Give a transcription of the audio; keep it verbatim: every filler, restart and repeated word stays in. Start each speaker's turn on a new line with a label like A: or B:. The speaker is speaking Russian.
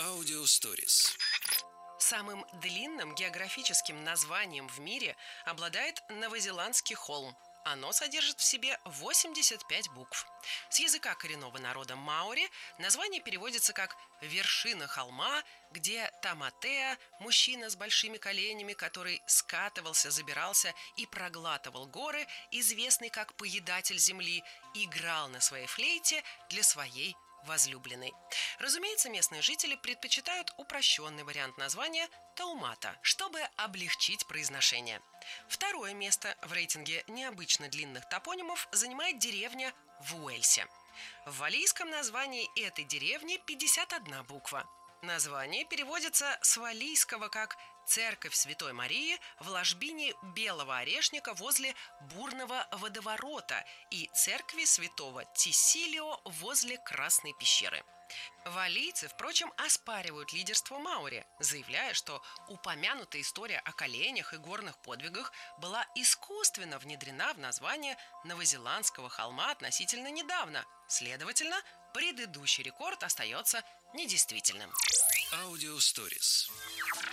A: Аудиосторис.
B: Самым длинным географическим названием в мире обладает Новозеландский холм. Оно содержит в себе восемьдесят пять букв. С языка коренного народа маори название переводится как «вершина холма», где Таматеа, мужчина с большими коленями, который скатывался, забирался и проглатывал горы, известный как поедатель земли, играл на своей флейте для своей возлюбленной. Разумеется, местные жители предпочитают упрощенный вариант названия Таумата, чтобы облегчить произношение. Второе место в рейтинге необычно длинных топонимов занимает деревня в Уэльсе. В валлийском названии этой деревни пятьдесят одна буква. Название переводится с валлийского как «Церковь Святой Марии в ложбине Белого Орешника возле бурного водоворота» и «Церкви Святого Тисилио возле Красной пещеры». Валлийцы, впрочем, оспаривают лидерство маори, заявляя, что упомянутая история о коленях и горных подвигах была искусственно внедрена в название новозеландского холма относительно недавно. Следовательно, предыдущий рекорд остается недействительным.
A: Аудиосторис.